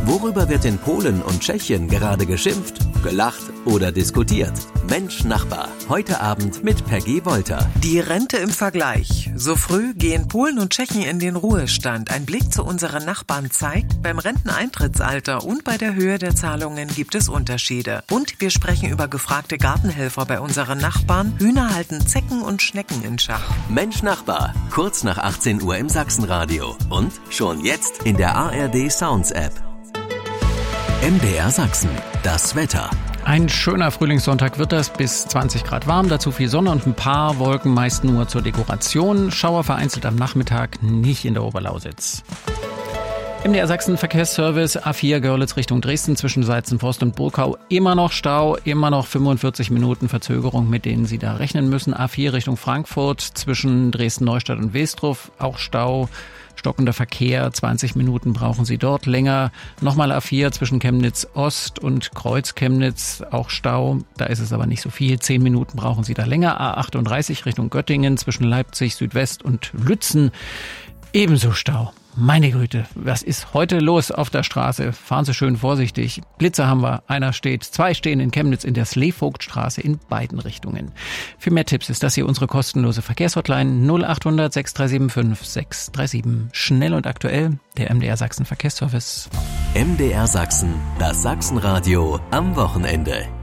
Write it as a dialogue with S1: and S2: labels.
S1: Worüber wird in Polen und Tschechien gerade geschimpft, gelacht oder diskutiert? Mensch Nachbar, heute Abend mit Peggy Wolter.
S2: Die Rente im Vergleich. So früh gehen Polen und Tschechien in den Ruhestand. Ein Blick zu unseren Nachbarn zeigt, beim Renteneintrittsalter und bei der Höhe der Zahlungen gibt es Unterschiede. Und wir sprechen über gefragte Gartenhelfer bei unseren Nachbarn. Hühner halten Zecken und Schnecken in Schach.
S1: Mensch Nachbar, kurz nach 18 Uhr im Sachsenradio und schon jetzt in der ARD Sounds App. MDR Sachsen, das Wetter.
S3: Ein schöner Frühlingssonntag wird das, bis 20 Grad warm, dazu viel Sonne und ein paar Wolken, meist nur zur Dekoration. Schauer vereinzelt am Nachmittag, nicht in der Oberlausitz. MDR Sachsen Verkehrsservice A4 Görlitz Richtung Dresden zwischen Seizenforst und Burkau. Immer noch Stau, immer noch 45 Minuten Verzögerung, mit denen Sie da rechnen müssen. A4 Richtung Frankfurt zwischen Dresden-Neustadt und Westrup, auch Stau. Stockender Verkehr, 20 Minuten brauchen Sie dort länger. Nochmal A4 zwischen Chemnitz Ost und Kreuz Chemnitz, auch Stau. Da ist es aber nicht so viel. 10 Minuten brauchen Sie da länger. A38 Richtung Göttingen zwischen Leipzig Südwest und Lützen. Ebenso Stau. Meine Güte, was ist heute los auf der Straße? Fahren Sie schön vorsichtig. Blitze haben wir. Zwei stehen in Chemnitz in der Sleevogtstraße in beiden Richtungen. Für mehr Tipps ist das hier unsere kostenlose Verkehrshotline 0800 6375 637. Schnell und aktuell, der MDR Sachsen Verkehrsservice.
S1: MDR Sachsen, das Sachsenradio am Wochenende.